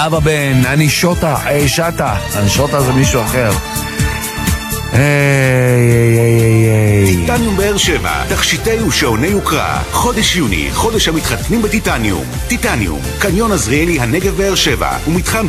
אבא בן, אני שוטה, שטה. אני שוטה זה מישהו אחר. טיטניום באר שבע, תכשיטי ושעוני יוקרה. חודש יוני, חודש המתחתנים בטיטניום. טיטניום, קניון עזריאלי הנגב באר שבע, ומתחם